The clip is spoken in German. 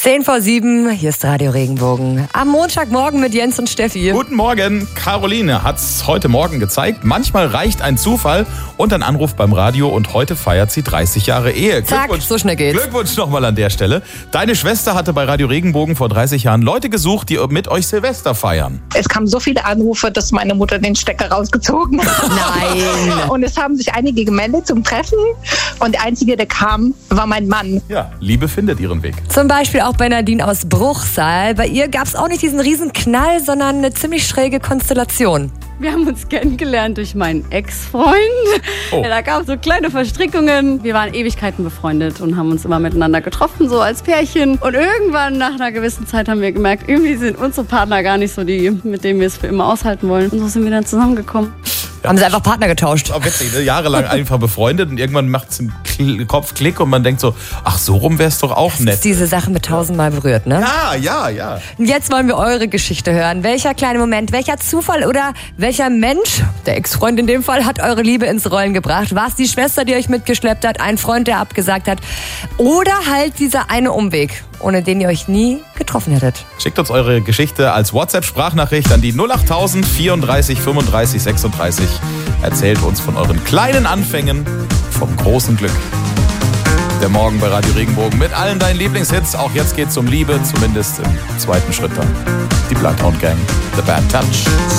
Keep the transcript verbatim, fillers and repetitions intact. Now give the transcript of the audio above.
Zehn vor sieben, hier ist Radio Regenbogen. Am Montagmorgen mit Jens und Steffi. Guten Morgen. Caroline hat's heute Morgen gezeigt. Manchmal reicht ein Zufall und ein Anruf beim Radio und heute feiert sie dreißig Jahre Ehe. Zack, so schnell geht's. Glückwunsch nochmal an der Stelle. Deine Schwester hatte bei Radio Regenbogen vor dreißig Jahren Leute gesucht, die mit euch Silvester feiern. Es kamen so viele Anrufe, dass meine Mutter den Stecker rausgezogen hat. Nein. Und es haben sich einige gemeldet zum Treffen und der Einzige, der kam, war mein Mann. Ja, Liebe findet ihren Weg. Zum Beispiel auch bei Nadine aus Bruchsal. Bei ihr gab es auch nicht diesen riesen Knall, sondern eine ziemlich schräge Konstellation. Wir haben uns kennengelernt durch meinen Ex-Freund. Oh. Ja, da gab es so kleine Verstrickungen. Wir waren Ewigkeiten befreundet und haben uns immer miteinander getroffen, so als Pärchen. Und irgendwann, nach einer gewissen Zeit, haben wir gemerkt, irgendwie sind unsere Partner gar nicht so die, mit denen wir es für immer aushalten wollen. Und so sind wir dann zusammengekommen. Ja. Haben sie einfach Partner getauscht. Auch witzig, ne? Jahrelang einfach befreundet und irgendwann macht es im Kl- Kopf Klick und man denkt so, ach, so rum wäre es doch auch Das nett. ist diese Sache mit tausendmal berührt, ne? Ja, ja, ja. Und jetzt wollen wir eure Geschichte hören. Welcher kleine Moment, welcher Zufall oder welcher Mensch, der Ex-Freund in dem Fall, hat eure Liebe ins Rollen gebracht? War es die Schwester, die euch mitgeschleppt hat, ein Freund, der abgesagt hat? Oder halt dieser eine Umweg, ohne den ihr euch nie getroffen hättet? Schickt uns eure Geschichte als WhatsApp-Sprachnachricht an die null acht tausend vierunddreißig fünfunddreißig sechsunddreißig. Erzählt uns von euren kleinen Anfängen vom großen Glück. Der Morgen bei Radio Regenbogen mit allen deinen Lieblingshits. Auch jetzt geht's um Liebe, zumindest im zweiten Schritt dann. Die Bloodhound Gang, The Bad Touch.